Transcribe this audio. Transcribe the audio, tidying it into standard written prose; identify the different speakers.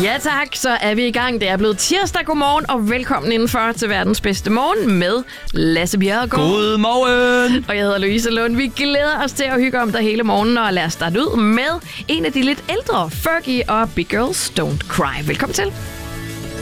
Speaker 1: Ja tak, så er vi i gang. Det er blevet tirsdag. Godmorgen og velkommen indenfor til verdens bedste morgen med Lasse Bjerregaard.
Speaker 2: Godmorgen!
Speaker 1: Og jeg hedder Louise Lund. Vi glæder os til at hygge om dig hele morgenen, og lad os starte ud med en af de lidt ældre, Fergie og Big Girls Don't Cry. Velkommen til.